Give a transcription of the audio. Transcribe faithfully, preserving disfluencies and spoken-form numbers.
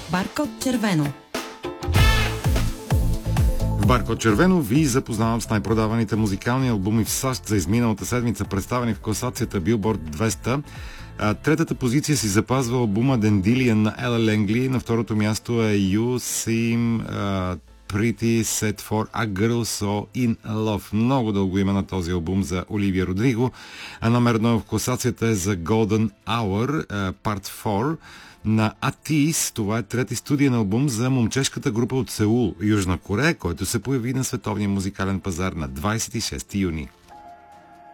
Баркод червено. В Баркод червено ви запознавам с най-продаваните музикални албуми в САЩ за изминалата седмица, представени в класацията Billboard двеста. Третата позиция си запазва албума Dandelion на Ела Лангли. На второто място е You Seem uh, Pretty Set for a Girl So In Love. Много дълго име на този албум за Оливия Родриго. А номер едно в класацията е за Golden Hour, uh, Part четири на Атис. Това е трети студиен албум за момчешката група от Сеул, Южна Корея, който се появи на световния музикален пазар на двадесет и шести юни.